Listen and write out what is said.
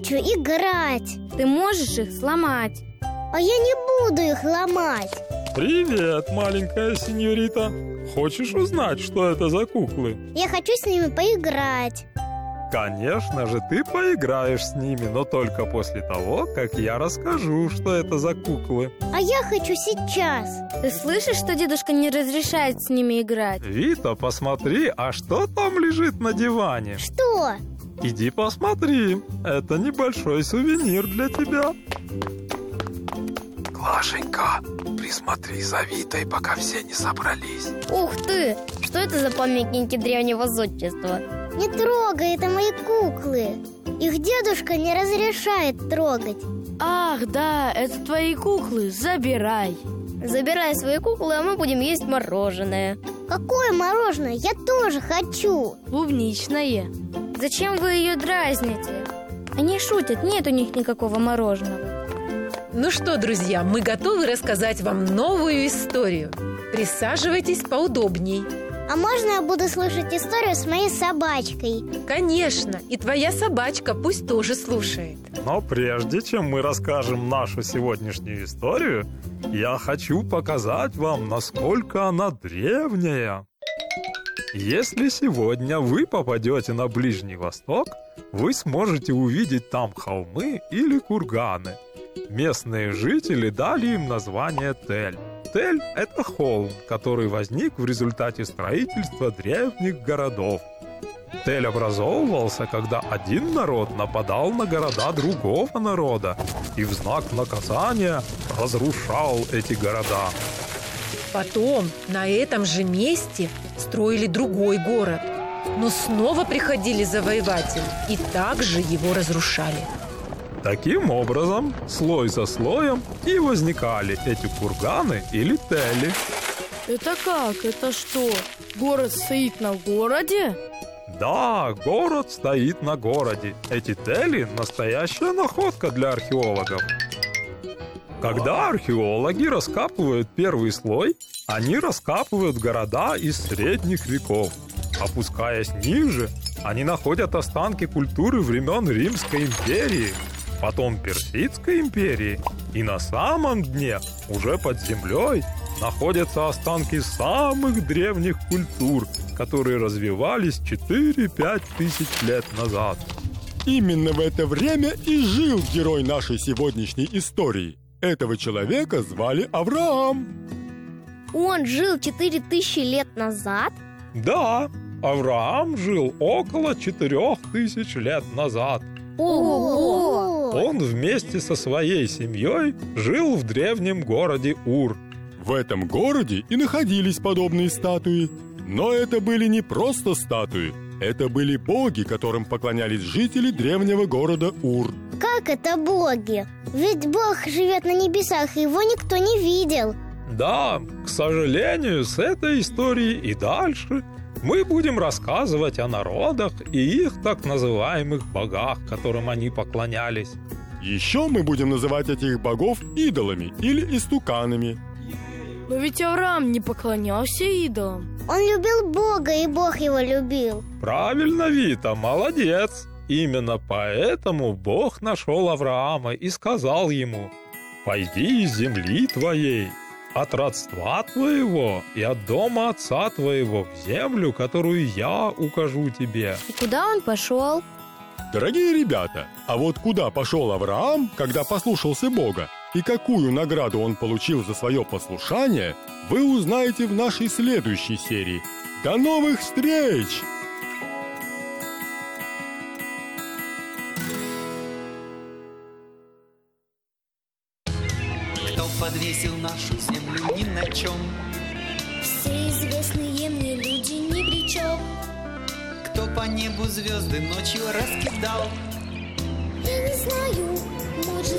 хочу играть. Ты можешь их сломать. А я не буду их ломать. Привет, маленькая сеньорита. Хочешь узнать, что это за куклы? Я хочу с ними поиграть. Конечно же, ты поиграешь с ними, но только после того, как я расскажу, что это за куклы. А я хочу сейчас. Ты слышишь, что дедушка не разрешает с ними играть? Вита, посмотри, а что там лежит на диване? Что? Иди посмотри, это небольшой сувенир для тебя. Глашенька, присмотри за Витой, пока все не собрались. Ух ты! Что это за памятники древнего зодчества? Не трогай, это мои куклы. Их дедушка не разрешает трогать. Ах, да, это твои куклы, забирай. Забирай свои куклы, а мы будем есть мороженое. Какое мороженое? Я тоже хочу. Клубничное. Зачем вы ее дразните? Они шутят, нет у них никакого мороженого. Ну что, друзья, мы готовы рассказать вам новую историю. Присаживайтесь поудобней. А можно я буду слушать историю с моей собачкой? Конечно, и твоя собачка пусть тоже слушает. Но прежде чем мы расскажем нашу сегодняшнюю историю, я хочу показать вам, насколько она древняя. Если сегодня вы попадете на Ближний Восток, вы сможете увидеть там холмы или курганы. Местные жители дали им название Тель. Тель – это холм, который возник в результате строительства древних городов. Тель образовывался, когда один народ нападал на города другого народа и в знак наказания разрушал эти города. Потом на этом же месте строили другой город, но снова приходили завоеватели и также его разрушали. Таким образом, слой за слоем и возникали эти курганы или тели. Это как? Это что? Город стоит на городе? Да, город стоит на городе. Эти тели – настоящая находка для археологов. Когда археологи раскапывают первый слой, они раскапывают города из средних веков. Опускаясь ниже, они находят останки культуры времен Римской империи, потом Персидской империи, и на самом дне, уже под землей, находятся останки самых древних культур, которые развивались 4-5 тысяч лет назад. Именно в это время и жил герой нашей сегодняшней истории. Этого человека звали Авраам. Он жил 4000 лет назад? Да, Авраам жил около 4000 лет назад. Ого! Он вместе со своей семьей жил в древнем городе Ур. В этом городе и находились подобные статуи. Но это были не просто статуи. Это были боги, которым поклонялись жители древнего города Ур. Как это боги? Ведь Бог живет на небесах, и его никто не видел. Да, к сожалению, с этой историей и дальше мы будем рассказывать о народах и их так называемых богах, которым они поклонялись. Еще мы будем называть этих богов идолами или истуканами. Но ведь Авраам не поклонялся идолам. Он любил Бога, и Бог его любил. Правильно, Вита, молодец. Именно поэтому Бог нашел Авраама и сказал ему: «Пойди из земли твоей, от родства твоего и от дома отца твоего в землю, которую я укажу тебе». И куда он пошел? Дорогие ребята, а вот куда пошел Авраам, когда послушался Бога, и какую награду он получил за свое послушание, вы узнаете в нашей следующей серии. До новых встреч! Кто подвесил нашу землю ни на чем? Все известные мне люди ни при чем. Кто по небу звезды ночью раскидал? Я не знаю,